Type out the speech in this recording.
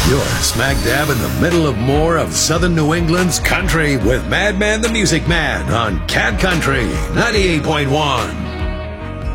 You're smack dab in the middle of more of Southern New England's country with Madman the Music Man on Cat Country 98.1.